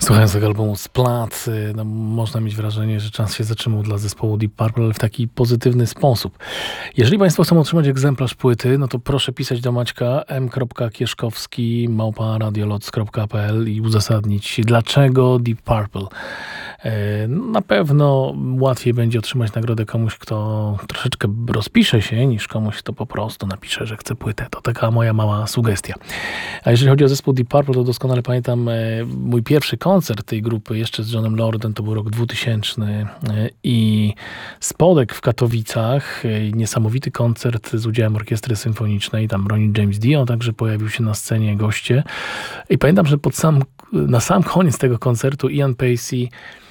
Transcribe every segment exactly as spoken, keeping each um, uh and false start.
Słuchając tego albumu Splat, no, można mieć wrażenie, że czas się zatrzymał dla zespołu Deep Purple, ale w taki pozytywny sposób. Jeżeli Państwo chcą otrzymać egzemplarz płyty, no to proszę pisać do Maćka m kropka kieszkowski małpa radioloc kropka p l i uzasadnić, dlaczego Deep Purple. Na pewno łatwiej będzie otrzymać nagrodę komuś, kto troszeczkę rozpisze się, niż komuś, kto po prostu napisze, że chce płytę. To taka moja mała sugestia. A jeżeli chodzi o zespół Deep Purple, to doskonale pamiętam mój pierwszy koncert tej grupy, jeszcze z Johnem Lordem, to był rok dwutysięczny i Spodek w Katowicach, niesamowity koncert z udziałem orkiestry symfonicznej, tam Ronnie James Dio także pojawił się na scenie, goście. I pamiętam, że pod sam, na sam koniec tego koncertu Ian Pacey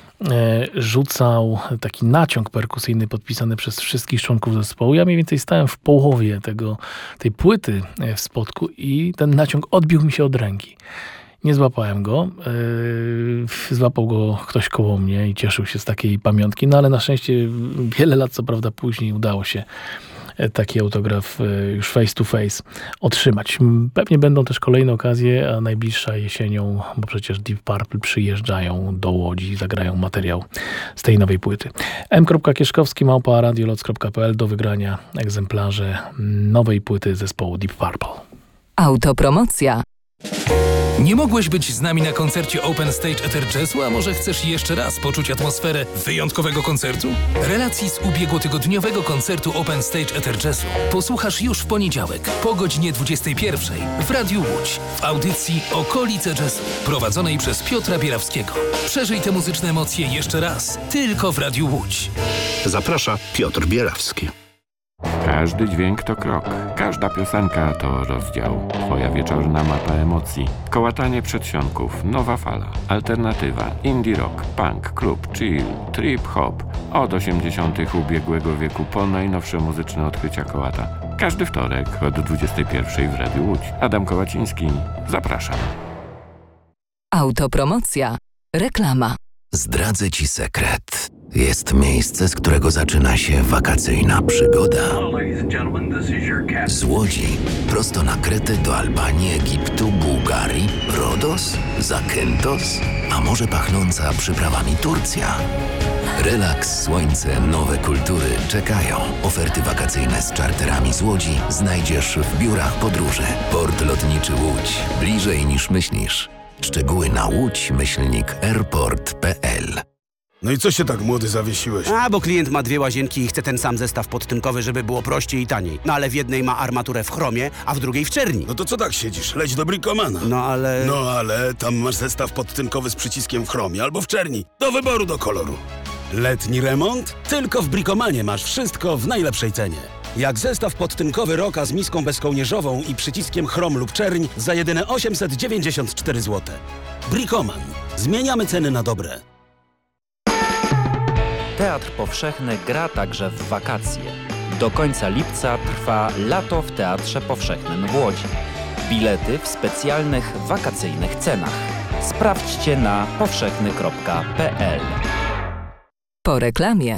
rzucał taki naciąg perkusyjny podpisany przez wszystkich członków zespołu. Ja mniej więcej stałem w połowie tego, tej płyty w Spodku i ten naciąg odbił mi się od ręki. Nie złapałem go. Yy, złapał go ktoś koło mnie i cieszył się z takiej pamiątki. No ale na szczęście wiele lat, co prawda, później udało się taki autograf już face to face otrzymać. Pewnie będą też kolejne okazje, a najbliższa jesienią, bo przecież Deep Purple przyjeżdżają do Łodzi i zagrają materiał z tej nowej płyty. m kropka kieszkowski małpa radioloc kropka p l do wygrania egzemplarze nowej płyty zespołu Deep Purple. Autopromocja. Nie mogłeś być z nami na koncercie Open Stage Ether Jazzu, a może chcesz jeszcze raz poczuć atmosferę wyjątkowego koncertu? Relacji z ubiegłotygodniowego koncertu Open Stage Ether Jazzu posłuchasz już w poniedziałek po godzinie dwudziestej pierwszej w Radiu Łódź w audycji Okolice Jazzu prowadzonej przez Piotra Bierawskiego. Przeżyj te muzyczne emocje jeszcze raz, tylko w Radiu Łódź. Zaprasza Piotr Bierawski. Każdy dźwięk to krok, każda piosenka to rozdział. Twoja wieczorna mapa emocji. Kołatanie przedsionków, nowa fala, alternatywa, indie rock, punk, klub, chill, trip hop. Od osiemdziesiątych ubiegłego wieku po najnowsze muzyczne odkrycia kołata. Każdy wtorek od dwudziestej pierwszej w Radiu Łódź. Adam Kołaciński, zapraszam. Autopromocja. Reklama. Zdradzę Ci sekret. Jest miejsce, z którego zaczyna się wakacyjna przygoda. Z Łodzi prosto na Kretę do Albanii, Egiptu, Bułgarii, Rodos, Zakynthos, a może pachnąca przyprawami Turcja. Relaks, słońce, nowe kultury czekają. Oferty wakacyjne z czarterami z Łodzi znajdziesz w biurach podróży. Port Lotniczy Łódź. Bliżej niż myślisz. Szczegóły na łódź myślnik airport kropka p l. No i co się tak młody zawiesiłeś? A, bo klient ma dwie łazienki i chce ten sam zestaw podtynkowy, żeby było prościej i taniej. No ale w jednej ma armaturę w chromie, a w drugiej w czerni. No to co tak siedzisz? Leć do Bricomana. No ale... No ale tam masz zestaw podtynkowy z przyciskiem w chromie albo w czerni. Do wyboru, do koloru. Letni remont? Tylko w Bricomanie masz wszystko w najlepszej cenie. Jak zestaw podtynkowy Roka z miską bezkołnierzową i przyciskiem chrom lub czerń za jedyne osiemset dziewięćdziesiąt cztery złote. Bricoman. Zmieniamy ceny na dobre. Teatr Powszechny gra także w wakacje. Do końca lipca trwa Lato w Teatrze Powszechnym w Łodzi. Bilety w specjalnych wakacyjnych cenach. Sprawdźcie na powszechny kropka p l. Po reklamie.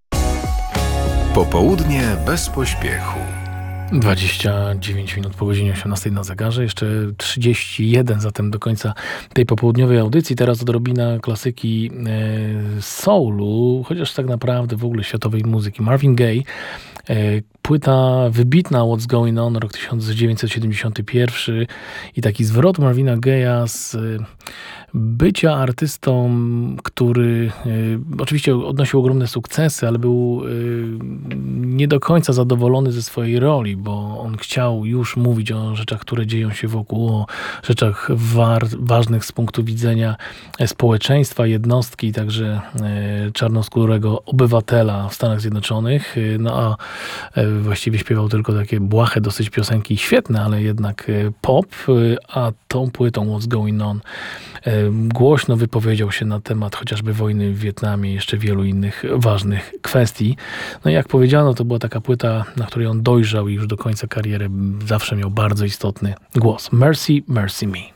Popołudnie bez pośpiechu. dwadzieścia dziewięć minut po godzinie osiemnastej na zegarze, jeszcze trzydzieści jeden zatem do końca tej popołudniowej audycji. Teraz odrobina klasyki e, soulu, chociaż tak naprawdę w ogóle światowej muzyki. Marvin Gaye, e, płyta wybitna What's Going On, rok tysiąc dziewięćset siedemdziesiąty pierwszy i taki zwrot Marvina Gaye'a z e, bycia artystą, który e, oczywiście odnosił ogromne sukcesy, ale był e, nie do końca zadowolony ze swojej roli, bo on chciał już mówić o rzeczach, które dzieją się wokół, o rzeczach war, ważnych z punktu widzenia społeczeństwa, jednostki, także e, czarnoskórego obywatela w Stanach Zjednoczonych. E, no a e, właściwie śpiewał tylko takie błahe dosyć piosenki, świetne, ale jednak e, pop, e, a tą płytą What's Going On e, głośno wypowiedział się na temat chociażby wojny w Wietnamie i jeszcze wielu innych ważnych kwestii. No i jak powiedziano, to była taka płyta, na której on dojrzał i już do końca kariery zawsze miał bardzo istotny głos. Mercy, Mercy Me.